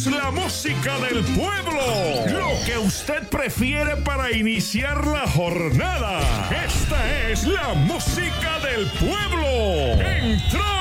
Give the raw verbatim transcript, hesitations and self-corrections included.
La música del pueblo, lo que usted prefiere para iniciar la jornada. Esta es la música del pueblo. Entró